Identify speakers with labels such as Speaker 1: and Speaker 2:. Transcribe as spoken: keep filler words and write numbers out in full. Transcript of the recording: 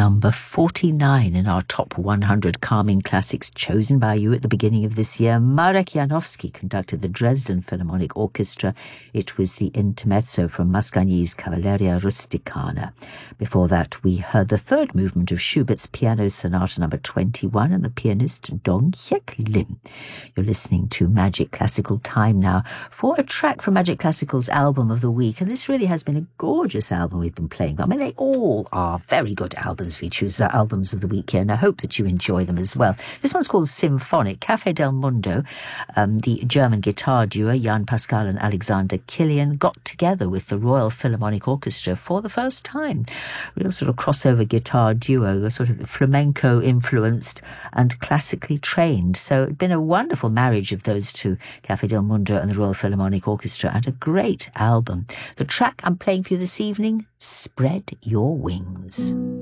Speaker 1: number forty-nine in our top one hundred calming classics chosen by you at the beginning of this year. Marek Janowski conducted the Dresden Philharmonic Orchestra. It was the intermezzo from Mascagni's Cavalleria Rusticana. Before that, we heard the third movement of Schubert's Piano Sonata number twenty-one and the pianist Dong Hyek Lim. You're listening to Magic Classical Time now for a track from Magic Classical's album of the week, and this really has been a gorgeous album we've been playing. I mean, they all are very good albums. We choose our albums of the week here, and I hope that you enjoy them as well. This one's called Symphonic. Café del Mundo, um, the German guitar duo Jan Pascal and Alexander Killian, got together with the Royal Philharmonic Orchestra for the first time. Real sort of crossover guitar duo, sort of flamenco influenced and classically trained. So it's been a wonderful marriage of those two, Café del Mundo and the Royal Philharmonic Orchestra, and a great album. The track I'm playing for you this evening, Spread Your Wings.